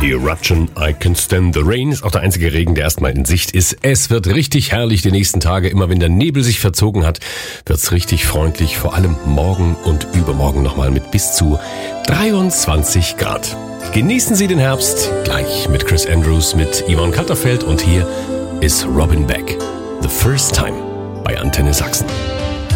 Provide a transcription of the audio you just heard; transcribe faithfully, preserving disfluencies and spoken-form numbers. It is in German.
Eruption, I Can Stand the Rain ist auch der einzige Regen, der erstmal in Sicht ist. Es wird richtig herrlich die nächsten Tage. Immer wenn der Nebel sich verzogen hat, wird's richtig freundlich. Vor allem morgen und übermorgen nochmal mit bis zu dreiundzwanzig Grad. Genießen Sie den Herbst gleich mit Chris Andrews, mit Yvonne Katterfeld und hier ist Robin Beck. The First Time bei Antenne Sachsen.